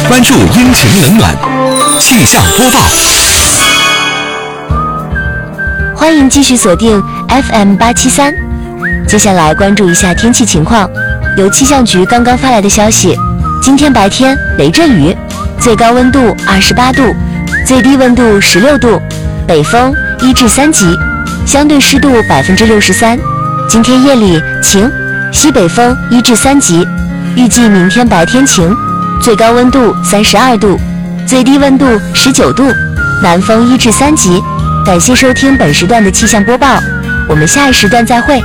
关注阴晴冷暖气象播报。 欢迎继续锁定 FM873。接下来关注一下天气情况。由气象局刚刚发来的消息，今天白天雷阵雨，最高温度28度，最低温度16度，北风1至3级，相对湿度63%。今天夜里晴，西北风1至3级，预计明天白天晴，最高温度32度，最低温度19度，南风1至3级。感谢收听本时段的气象播报，我们下一时段再会。